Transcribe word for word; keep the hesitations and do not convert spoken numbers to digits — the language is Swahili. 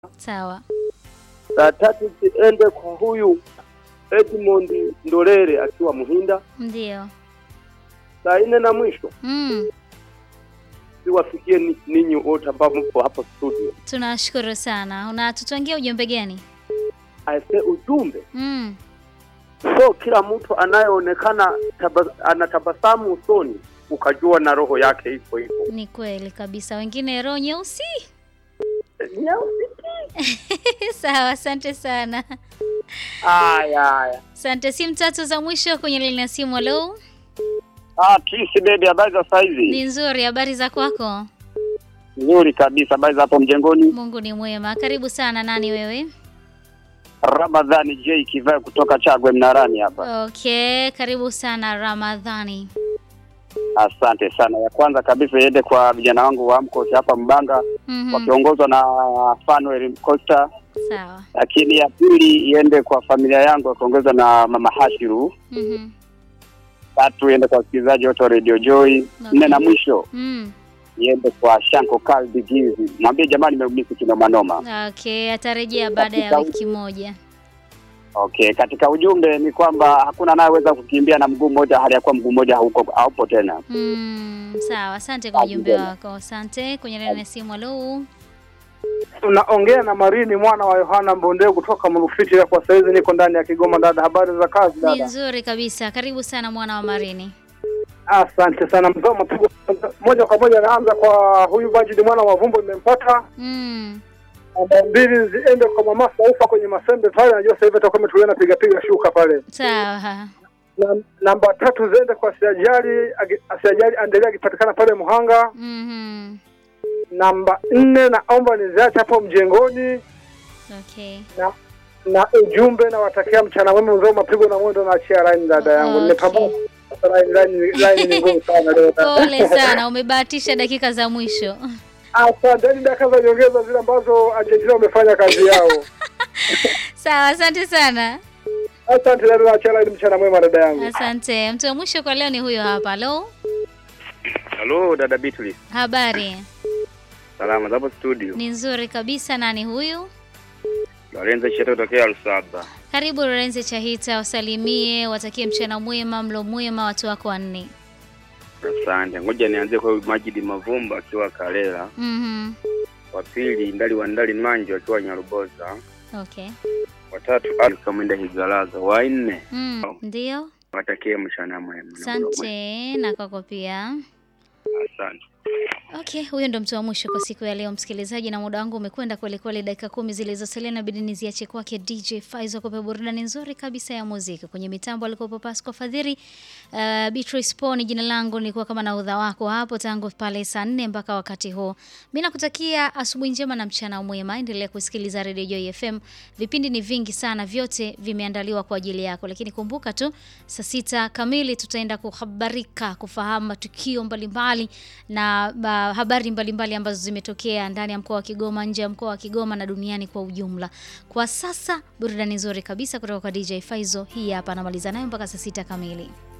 Sawa. Saa tatu ziende kwa huyu Edmond Ndolere akiwa Muhinda. Ndio. Saa nne na mwisho. Mm. Siwafikie ninyi wote ambao mpo hapo studio. Tunashukuru sana. Unatutangia ujumbe gani? Aise ujumbe. Mm. So kila mtu anayeonekana taba, anatabasamu usoni ukajua na roho yake ipo ipo. Ni kweli kabisa. Wengine roho nyeusi. Nyeusi. Sawa, asante sana. Aya aya. Asante. Simu tatu za mwisho kwenye laini ya simu. Hello. Ah, Tisi baby, habari za saizi? Ni nzuri, habari za kwako? Nzuri kabisa, habari za hapo mjengoni? Mungu ni mwema. Karibu sana. Nani wewe? Ramadhani J Kivaa kutoka Chagwe Mnarani hapa. Okay, karibu sana Ramadhani. Asante sana. Ya kwanza kabisa iende kwa vijana wangu wa Amko hapa Mbanga, Mhm. wakiongozwa na Fanuel Costa. Sawa. Lakini ya pili iende kwa familia yangu wakiongozwa na Mama Hashiru. Mhm. Tatu iende kwa wasikilizaji wote wa Radio Joy. Okay. Nne na mwisho Mm. iende kwa Shanko Kalbi Gizi. Mwambie jamani nimeumisi kinoma noma. Okay, atarejea baada ya Katika wiki moja. Okay, katika ujumbe ni kwamba hakuna anayeweza kukimbia na mguu mmoja hali ya kuwa mguu mmoja hauko haupo tena. Mm, sawa, asante kwa ujumbe wako. Asante. Kwenye laini ya simu. Hello. Tunaongea na Marini mwana wa Yohana Mbondeo kutoka Mrufiti ya kwa saizi niko ndani ya Kigoma dada. Habari za kazi Ni dada? nzuri kabisa. Karibu sana mwana wa Marini. Asante sana mzao mapigo. Moja kwa moja naanza kwa huyu Bajidi mwana wa Vumbo nimempata. Mm. Namba mbili ziende kwa mama Saufa kwenye Masembe pale, najua sasa hivi atakuwa ametulia na piga piga shuka pale. Sawa. Na, namba tatu ziende kwa Siajali, Siajali endelea akipatikana pale Muhanga. Mhm. Namba nne naomba niziache hapo mjengoni. Okay. Na na ujumbe na watakia mchana mwema mzao mapigo na mwendo na achia line dada yangu. Okay. Nimepambana line line line ni ngumu sana leo. Pole sana, umebahatisha dakika za mwisho. Asante, ni dakika za nyongeza zile ambazo Argentina wamefanya kazi yao. Sawa, asante sana. Asante dada, na achia line mchana mwema dada yangu. Asante. Mtu wa mwisho kwa leo ni huyo hapa. Hello. Hello dada Beatrice. Habari? Salama hapo studio. Ni nzuri kabisa. Nani huyu? Lorenzo Cheto tokea Lusaba. Karibu Lorenzo Chahita, wasalimie, watakie mchana mwema, mlo mwema watu wako wanne. Asante. Ngoja nianzie kwa Majidi Mavumba akiwa Kalela. Mhm. Wa pili Ndali wa Ndali Manjo akiwa Nyaruboza. Okay. Wa tatu Alikamenda Higalaza. Wa nne Mm, ndio. watakie mchana mwema. Asante na kwako pia. Asante. Okay, huyo ndo mtu wa mwisho kwa siku ya leo msikilizaji, na muda wangu umekwenda kweli kweli. Dakika kumi zilizosalia inabidi niziache kwake D J Faizo kwa burudani nzuri kabisa ya muziki. Kwenye mitambo alikuwa Pasco Fadhiri, uh, Beatrice Poni jina langu, nilikuwa kama na udha wako hapo tangu pale saa nne mpaka wakati huu. Mimi nakutakia asubuhi njema na mchana mwema. Endelea kusikiliza Radio Joy F M. Vipindi ni vingi sana, vyote vimeandaliwa kwa ajili yako. Lakini kumbuka tu saa sita kamili tutaenda kuhabarika, kufahamu matukio mbalimbali na ba, habari mbalimbali mbali ambazo zimetokea ndani ya mkoa wa Kigoma, nje ya mkoa wa Kigoma na duniani kwa ujumla. Kwa sasa burudani nzuri kabisa kutoka kwa D J Faizo. Hii hapa anamaliza nayo mpaka saa sita kamili.